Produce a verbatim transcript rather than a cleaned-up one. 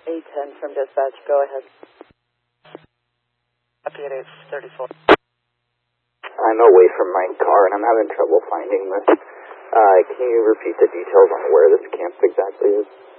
eight ten from dispatch, go ahead. Copy at eight thirty-four. I'm away from my car and I'm having trouble finding this. Uh, can you repeat the details on where this camp exactly is?